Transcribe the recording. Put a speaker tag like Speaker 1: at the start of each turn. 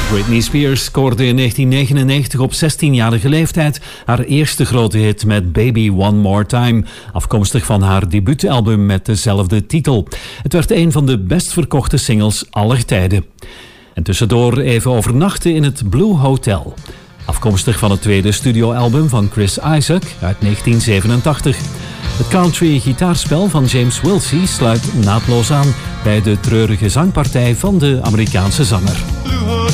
Speaker 1: Britney Spears scoorde in 1999 op 16-jarige leeftijd haar eerste grote hit met Baby One More Time, afkomstig van haar debuutalbum met dezelfde titel. Het werd een van de best verkochte singles aller tijden. En tussendoor even overnachten in het Blue Hotel, afkomstig van het tweede studioalbum van Chris Isaak uit 1987. Het country gitaarspel van James Wilsey sluit naadloos aan bij de treurige zangpartij van de Amerikaanse zanger.